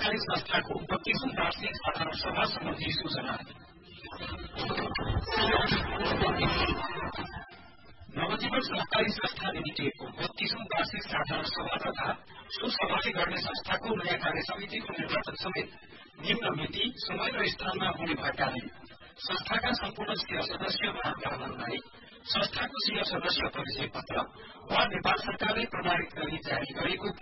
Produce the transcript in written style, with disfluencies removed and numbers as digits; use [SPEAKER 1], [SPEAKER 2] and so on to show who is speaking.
[SPEAKER 1] सहकारी संस्थाको 32औं वार्षिक साधारण सभा सम्बन्धी सूचना। नवजीवन सहकारी संस्था लिमिटेडको 32औं वार्षिक साधारण सभा तथा सुसभाले गर्ने संस्थाको नयाँ कार्य समितिको निर्वाचन समेत निम्न मिति, समय र स्थानमा हुने भएकाले संस्थाका सम्पूर्ण सिंह सदस्य महानुभावहरूलाई संस्थाको सिंह सदस्य परिचय पत्र वा नेपाल सरकारले प्रमाणित गरी जारी गरेको